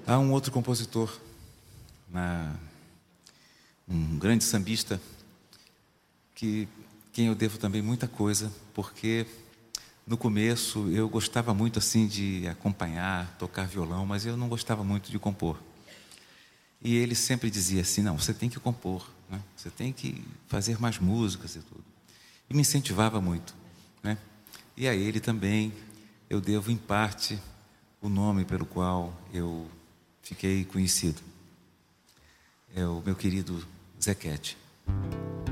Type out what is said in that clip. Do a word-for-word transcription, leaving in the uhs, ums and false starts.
Há um outro compositor, na, um grande sambista, que quem eu devo também muita coisa, porque no começo eu gostava muito assim de acompanhar, tocar violão, mas eu não gostava muito de compor. E ele sempre dizia assim: não, você tem que compor, né? Você tem que fazer mais músicas e tudo. E me incentivava muito, né? E a ele também eu devo, em parte, o nome pelo qual eu fiquei conhecido. É o meu querido Zequete.